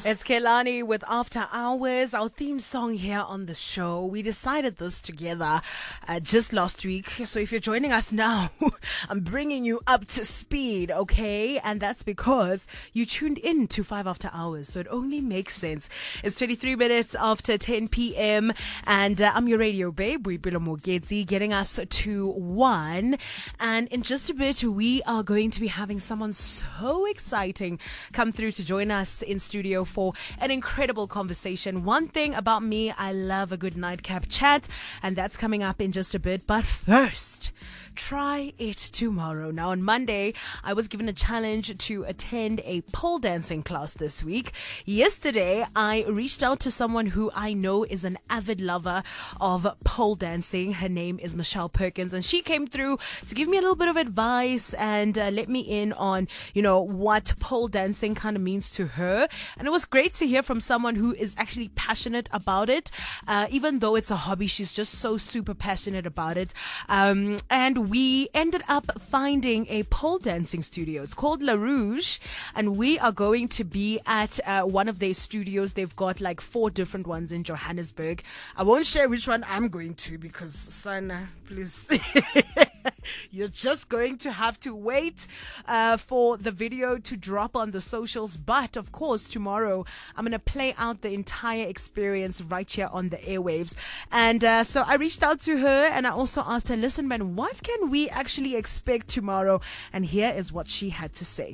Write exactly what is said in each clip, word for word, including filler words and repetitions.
It's Kelani with After Hours, our theme song here on the show. We decided this together uh, just last week. So if you're joining us now, I'm bringing you up to speed, okay? And that's because you tuned in to five After Hours. So it only makes sense. It's twenty-three minutes after ten p.m. And uh, I'm your radio babe, Boipelo Mogeti, getting us to one. And in just a bit, we are going to be having someone so exciting come through to join us in studio for an incredible conversation. One thing about me, I love a good nightcap chat, and that's coming up in just a bit. But first, try it tomorrow. Now, on Monday, I was given a challenge to attend a pole dancing class this week. Yesterday, I reached out to someone who I know is an avid lover of pole dancing. Her name is Michelle Perkins, and she came through to give me a little bit of advice and uh, let me in on, you know, what pole dancing kind of means to her. And it was great to hear from someone who is actually passionate about it. Uh, even though it's a hobby, she's just so super passionate about it. Um, and we ended up finding a pole dancing studio. It's called La Rouge, and we are going to be at uh, one of their studios. They've got like four different ones in Johannesburg. I won't share which one I'm going to because, son, please. You're just going to have to wait uh, for the video to drop on the socials. But, of course, tomorrow I'm going to play out the entire experience right here on the airwaves. And uh, so I reached out to her and I also asked her, listen, man, what can we actually expect tomorrow? And here is what she had to say.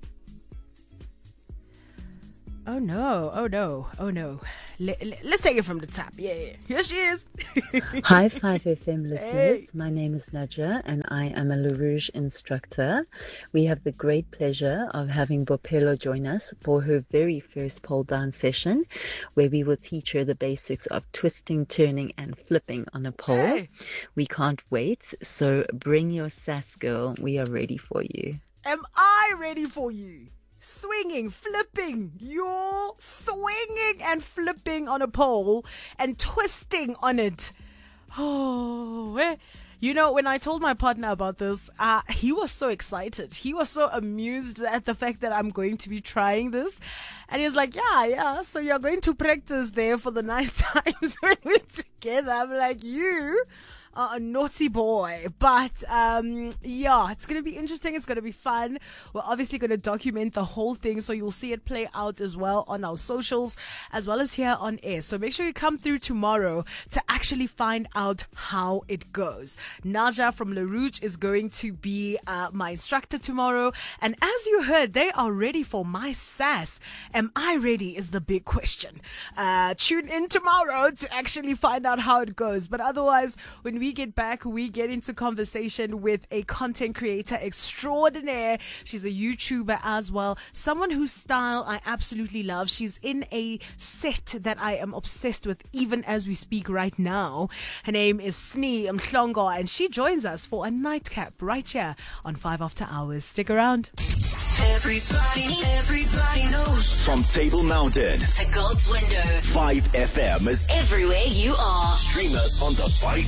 Oh, no. Oh, no. Oh, no. Let, let, let's take it from the top. Yeah, yeah. Here she is. Hi, five F M listeners. Hey. My name is Nadja, and I am a La Rouge instructor. We have the great pleasure of having Boipelo join us for her very first pole dance session, where we will teach her the basics of twisting, turning, and flipping on a pole. Hey. We can't wait, so bring your sass, girl. We are ready for you. Am I ready for you? Swinging, flipping, you're swinging and flipping on a pole and twisting on it. Oh, eh. You know, when I told my partner about this, uh, he was so excited. He was so amused at the fact that I'm going to be trying this. And he was like, yeah, yeah, so you're going to practice there for the nice times when we're together. I'm like, you are a naughty boy. But, um, yeah, it's going to be interesting. It's going to be fun. We're obviously going to document the whole thing, so you'll see it play out as well on our socials, as well as here on air. So make sure you come through tomorrow to actually find out how it goes. Naja from La Rouge is going to be uh, my instructor tomorrow. And as you heard, they are ready for my sass. Am I ready is the big question. Uh, tune in tomorrow to actually find out how it goes. But otherwise, when we get back, we get into conversation with a content creator extraordinaire. She's a YouTuber as well. Someone whose style I absolutely love. She's in a set that I am obsessed with even as we speak right now. Her name is Snee Mhlongo, and she joins us for a nightcap right here on five After Hours. Stick around. Everybody, everybody knows. From Table Mountain to God's window. five F M is everywhere you are. Stream us on the five